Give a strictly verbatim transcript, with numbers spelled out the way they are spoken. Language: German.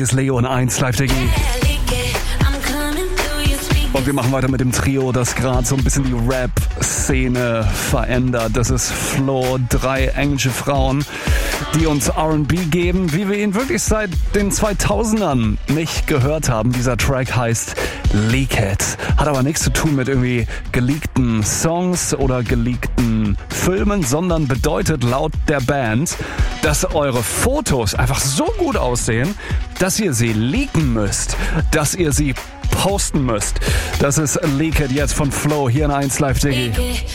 hier ist Leo in eins Live Diggy. Und wir machen weiter mit dem Trio, das gerade so ein bisschen die Rap-Szene verändert. Das ist Flo, drei englische Frauen, die uns R and B geben, wie wir ihn wirklich seit den zweitausendern nicht gehört haben. Dieser Track heißt Leak It. Hat aber nichts zu tun mit irgendwie geleakten Songs oder geleakten Filmen, sondern bedeutet laut der Band, dass eure Fotos einfach so gut aussehen, dass ihr sie leaken müsst, dass ihr sie posten müsst. Das ist Leak It jetzt von Flo hier in eins Live Diggy.